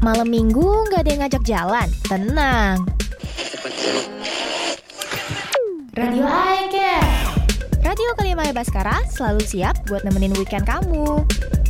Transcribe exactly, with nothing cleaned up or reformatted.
Malam minggu nggak ada yang ngajak jalan? Tenang. Radio I Care. Radio Kalimaya Baskara selalu siap buat nemenin weekend kamu.